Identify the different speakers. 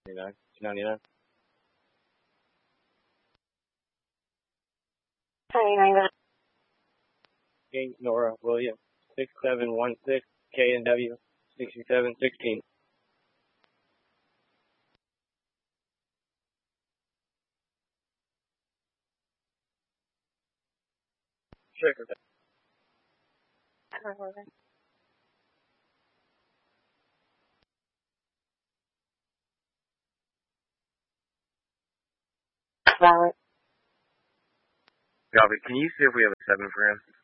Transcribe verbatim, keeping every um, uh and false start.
Speaker 1: ninety-nine, two ninety-nine.
Speaker 2: ninety-nine.
Speaker 1: Eight Nora William, six seven one six K N W, sixty-seven sixteen. Checker.
Speaker 2: Valid.
Speaker 1: Copy. Can you see if we have a seven for him?